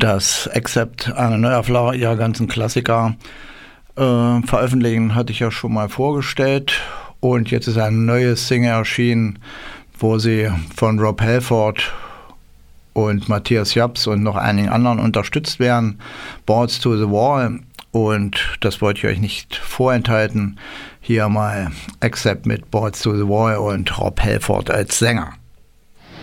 das Accept, eine Neuauflage ihrer ganzen Klassiker veröffentlichen, hatte ich ja schon mal vorgestellt. Und jetzt ist ein neues Single erschienen, wo sie von Rob Halford und Matthias Japs und noch einigen anderen unterstützt werden. Boards to the Wall. Und das wollte ich euch nicht vorenthalten. Hier mal Accept mit Boards to the Wall und Rob Halford als Sänger.